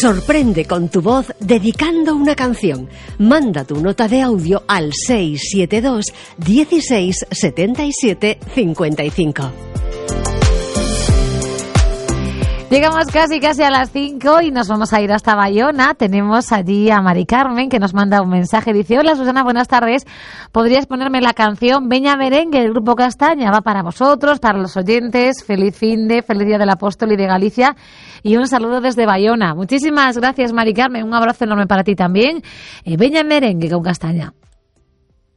Sorprende con tu voz dedicando una canción. Manda tu nota de audio al 672 16 77 55. Llegamos casi a las 5 y nos vamos a ir hasta Bayona. Tenemos allí a Mari Carmen que nos manda un mensaje. Dice: hola Susana, buenas tardes. ¿Podrías ponerme la canción Veña Merengue del Grupo Castaña? Va para vosotros, para los oyentes. Feliz finde, feliz Día del Apóstol y de Galicia. Y un saludo desde Bayona. Muchísimas gracias, Mari Carmen. Un abrazo enorme para ti también. Veña Merengue con Castaña.